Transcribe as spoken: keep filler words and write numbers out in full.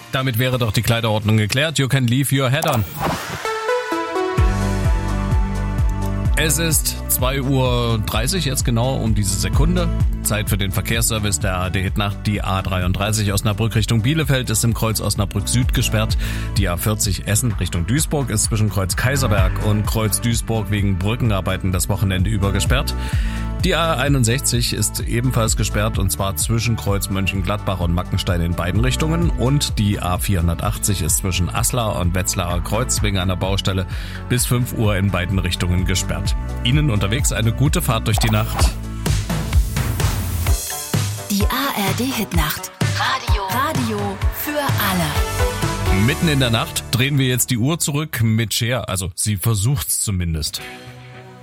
Damit wäre doch die Kleiderordnung geklärt. You can leave your head on. Es ist zwei Uhr dreißig jetzt genau um diese Sekunde. Zeit für den Verkehrsservice der A R D Hit-Nacht. Die A dreiunddreißig Osnabrück Richtung Bielefeld ist im Kreuz Osnabrück Süd gesperrt. Die A vierzig Essen Richtung Duisburg ist zwischen Kreuz Kaiserberg und Kreuz Duisburg wegen Brückenarbeiten das Wochenende über gesperrt. Die A einundsechzig ist ebenfalls gesperrt und zwar zwischen Kreuz Mönchengladbach und Mackenstein in beiden Richtungen und die A vierhundertachtzig ist zwischen Aslar und Wetzlarer Kreuz wegen einer Baustelle bis fünf Uhr in beiden Richtungen gesperrt. Ihnen unterwegs eine gute Fahrt durch die Nacht. Die A R D Hit-Nacht. Radio. Radio für alle. Mitten in der Nacht drehen wir jetzt die Uhr zurück mit Cher, also sie versucht's zumindest.